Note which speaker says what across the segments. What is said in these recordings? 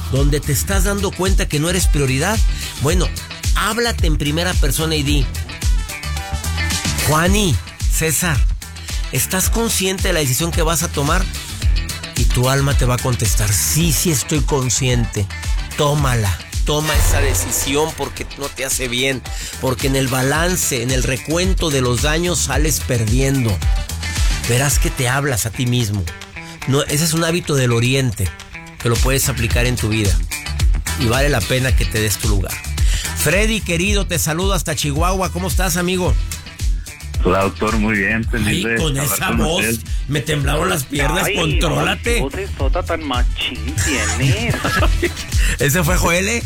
Speaker 1: donde te estás dando cuenta que no eres prioridad, bueno, háblate en primera persona y di: Juani, César, ¿estás consciente de la decisión que vas a tomar? Y tu alma te va a contestar: sí, sí estoy consciente. Tómala, toma esa decisión porque no te hace bien, porque en el balance, en el recuento de los daños sales perdiendo. Verás que te hablas a ti mismo. No, ese es un hábito del oriente que lo puedes aplicar en tu vida y vale la pena que te des tu lugar. Freddy, querido, te saludo hasta Chihuahua. ¿Cómo estás, amigo?
Speaker 2: Hola, doctor, muy bien.
Speaker 1: Ay, con esa voz
Speaker 2: usted.
Speaker 1: me temblaron las piernas. Ay, contrólate.
Speaker 3: ¿Qué voz de sota tan machín tienes?
Speaker 1: ¿Ese fue Joel?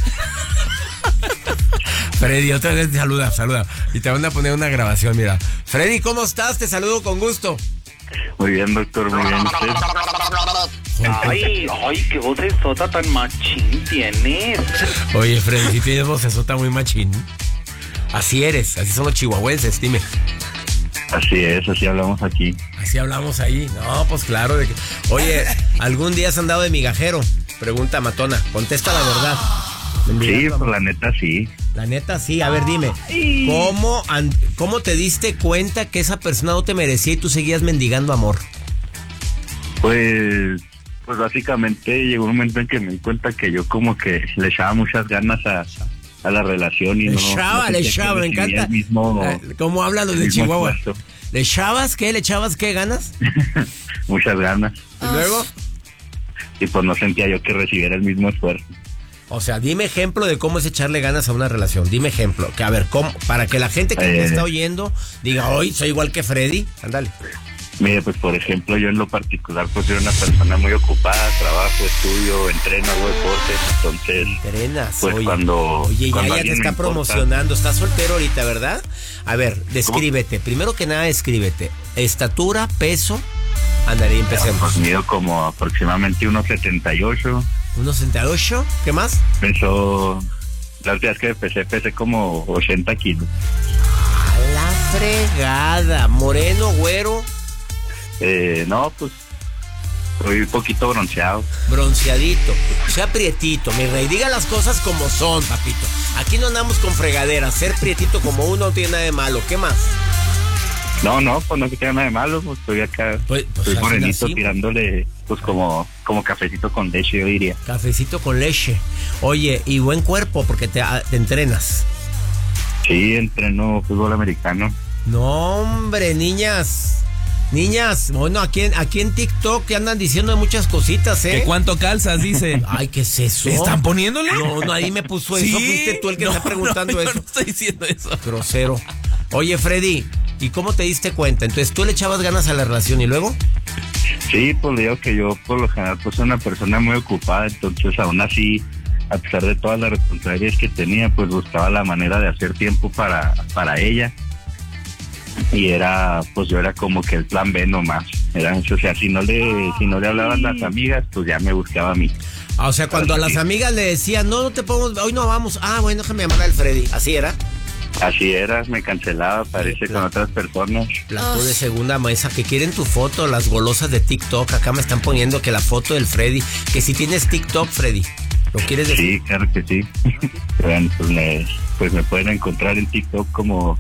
Speaker 1: Freddy, otra vez saluda. Y te van a poner una grabación, mira. Freddy, ¿cómo estás? Te saludo con gusto.
Speaker 2: Muy bien, doctor, muy bien. ¿Usted?
Speaker 3: Ay, qué voz de sota tan machín tienes.
Speaker 1: Oye, Freddy, si tienes voz de sota muy machín. Así eres, así son los chihuahuenses, dime.
Speaker 2: Así es, así hablamos aquí.
Speaker 1: Así hablamos ahí. No, pues claro. Oye, ¿algún día has andado de migajero? Pregunta matona. Contesta la verdad.
Speaker 2: Sí, pues la neta sí.
Speaker 1: La neta sí. A ver, dime. ¿Cómo te diste cuenta que esa persona no te merecía y tú seguías mendigando amor?
Speaker 2: Pues básicamente llegó un momento en que me di cuenta que yo como que le echaba muchas ganas a la relación y
Speaker 1: le echaba, me encanta. ¿Cómo hablan los de Chihuahua? Esfuerzo. ¿Le echabas qué? ¿Le echabas qué ganas?
Speaker 2: Muchas ganas.
Speaker 1: ¿Y luego?
Speaker 2: Y pues no sentía yo que recibiera el mismo esfuerzo.
Speaker 1: O sea, dime ejemplo de cómo es echarle ganas a una relación. Dime ejemplo. Que a ver, ¿cómo? Para que la gente que te está oyendo diga: hoy soy igual que Freddy. Ándale.
Speaker 2: Mire, pues por ejemplo, yo en lo particular pues soy una persona muy ocupada, trabajo, estudio, entreno, hago deporte, entonces...
Speaker 1: Entrenas,
Speaker 2: pues
Speaker 1: oye.
Speaker 2: Cuando
Speaker 1: ya te está promocionando, estás soltero ahorita, ¿verdad? A ver, descríbete, primero que nada descríbete, estatura, peso, ándale, empecemos.
Speaker 2: Pues mido como aproximadamente 1.78.
Speaker 1: ¿1.78? ¿Qué más?
Speaker 2: Peso, las días que pesé como 80 kilos.
Speaker 1: A la fregada, moreno, güero...
Speaker 2: No, pues soy un poquito bronceado.
Speaker 1: Bronceadito, o sea, prietito, mi rey. Diga las cosas como son, papito. Aquí no andamos con fregaderas. Ser prietito como uno no tiene nada de malo. ¿Qué más?
Speaker 2: No, pues no tiene nada de malo. Pues estoy acá, estoy morenito tirándole, pues como cafecito con leche, yo diría. Cafecito con leche. Oye, y buen cuerpo porque te entrenas. Sí, entreno fútbol americano.
Speaker 1: No, hombre, niñas, bueno, aquí en TikTok que andan diciendo muchas cositas, ¿eh?
Speaker 4: ¿Que cuánto calzas, dice?
Speaker 1: Ay, ¿qué es eso?
Speaker 4: ¿Están poniéndole?
Speaker 1: No, nadie me puso eso.
Speaker 4: ¿Sí?
Speaker 1: Fuiste tú el que está preguntando eso.
Speaker 4: No estoy diciendo eso.
Speaker 1: Grosero. Oye, Freddy, ¿y cómo te diste cuenta? Entonces, ¿tú le echabas ganas a la relación y luego?
Speaker 2: Sí, pues digo que yo por lo general pues soy una persona muy ocupada, entonces aún así, a pesar de todas las responsabilidades que tenía, pues buscaba la manera de hacer tiempo para ella. Y yo era como que el plan B nomás. O sea, si no le hablaban las amigas, pues ya me buscaba a mí.
Speaker 1: O sea, cuando a las amigas le decían, no te podemos, hoy no vamos. Ah, bueno, déjame llamar al Freddy. ¿Así era?
Speaker 2: Así era, me cancelaba, parece, con otras personas.
Speaker 1: Plato de segunda mesa, que quieren tu foto, las golosas de TikTok. Acá me están poniendo que la foto del Freddy, que si tienes TikTok, Freddy, ¿lo quieres decir?
Speaker 2: Sí, claro que sí. Bueno, pues me pueden encontrar en TikTok como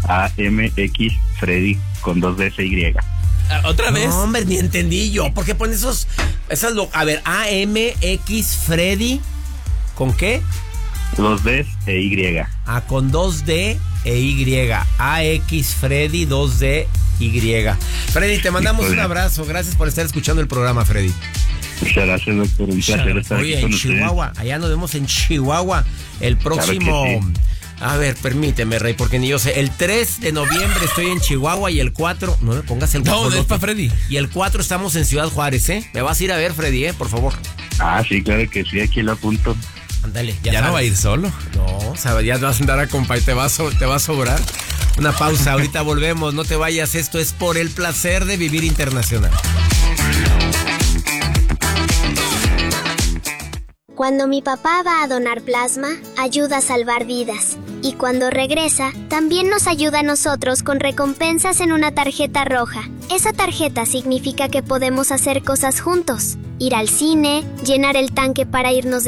Speaker 2: AMX Freddy con 2 Ds y.
Speaker 4: ¿Otra vez?
Speaker 1: No, hombre, ni entendí yo. ¿Por qué pones a ver, AMX Freddy, ¿con qué?
Speaker 2: 2 Ds e Y.
Speaker 1: Ah, con 2D e Y. AX Freddy 2D Y. Freddy, te mandamos un abrazo. Gracias por estar escuchando el programa, Freddy.
Speaker 2: Muchas gracias, doctor. Un placer estar aquí con ustedes.
Speaker 1: Chihuahua. Allá nos vemos en Chihuahua el próximo...
Speaker 2: Claro que sí.
Speaker 1: A ver, permíteme, Rey, porque ni yo sé. El 3 de noviembre estoy en Chihuahua y el 4... No me pongas el 4.
Speaker 4: No, es para Freddy.
Speaker 1: Y el 4 estamos en Ciudad Juárez, ¿eh? Me vas a ir a ver, Freddy, por favor.
Speaker 2: Ah, sí, claro que sí, aquí lo apunto.
Speaker 1: Ándale,
Speaker 4: ya no va a ir solo.
Speaker 1: No, o sea, ya vas a andar a acompañar, te va a sobrar. Una pausa, ahorita volvemos, no te vayas. Esto es Por el Placer de Vivir Internacional.
Speaker 5: Cuando mi papá va a donar plasma, ayuda a salvar vidas. Y cuando regresa, también nos ayuda a nosotros con recompensas en una tarjeta roja. Esa tarjeta significa que podemos hacer cosas juntos. Ir al cine, llenar el tanque para irnos de